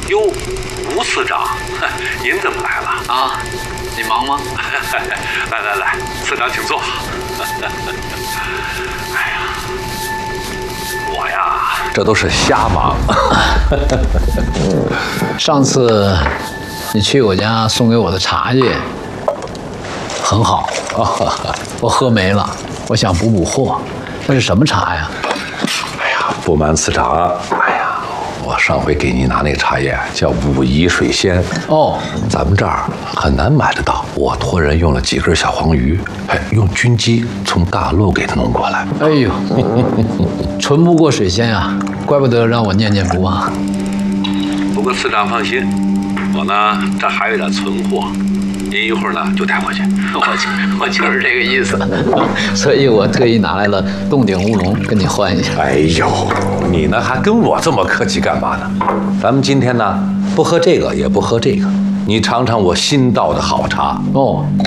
哟，吴司长，您怎么来了啊？你忙吗？ 来，司长请坐。哎呀，我呀，这都是瞎忙。 上次你去我家送给我的茶叶很好，我喝没了，我想补货。那是什么茶呀？ 哎呀，不瞒司长，我上回给你拿那个茶叶叫武夷水仙哦， 咱们这儿很难买得到。我托人用了几根小黄鱼，用军机从大陆给它弄过来。 哎呦，纯不过水仙啊，怪不得让我念念不忘。 不过司长放心，我呢这还有点存货，您一会儿呢就带回去。 我就是这个意思，所以我特意拿来了洞顶乌龙跟你换一下。 哎呦，你呢还跟我这么客气干嘛呢？咱们今天呢不喝这个也不喝这个，你尝尝我新倒的好茶哦，